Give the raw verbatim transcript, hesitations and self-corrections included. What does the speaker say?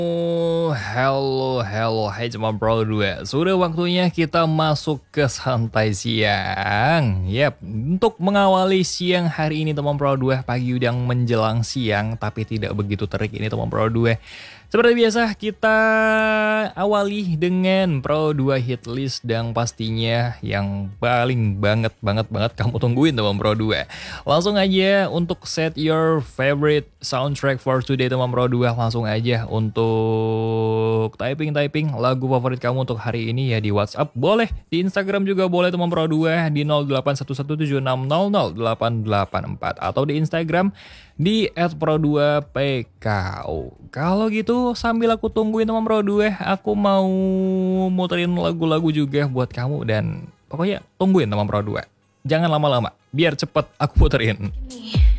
Oh, halo, halo, hai teman Pro dua. Sudah waktunya kita masuk ke santai siang. Yap, untuk mengawali siang hari ini teman Pro dua, pagi udah menjelang siang, tapi tidak begitu terik ini teman Pro dua. Seperti biasa, kita awali dengan Pro dua hit list dan pastinya yang paling banget banget banget kamu tungguin teman Pro dua. Langsung aja untuk set your favorite soundtrack for today teman Pro dua, langsung aja untuk typing-typing lagu favorit kamu untuk hari ini ya di WhatsApp boleh, di Instagram juga boleh teman Pro dua di nol delapan satu satu tujuh enam nol nol delapan delapan empat atau di Instagram di et pro dua p k o. Kalau gitu sambil aku tungguin teman Pro dua, aku mau muterin lagu-lagu juga buat kamu dan pokoknya tungguin teman Pro dua. Jangan lama-lama, biar cepet aku puterin.